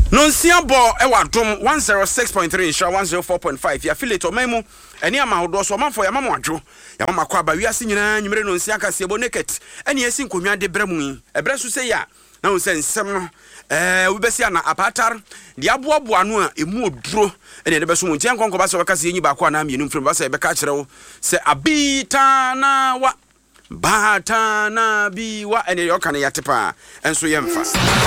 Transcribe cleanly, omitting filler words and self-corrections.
Nonsia bo ewadom 106.3 insha 104.5 ya affiliate omemu eni amahodo so manfo ya mamwadwo ya mama kwa ba wiase nyina nyimre nonsia kase bo naked eni esi nkonwa de bremu ebre so se ya na wo se nsem no wobesi ana apatar de aboaboa no a emu oduro eni de beso mu ntia nkonko ba se wakase enyi ba kwa na mienu mfrem ba se be ka kire wo se abitana wa batana biwa eni yo kan yatepa enso yemfa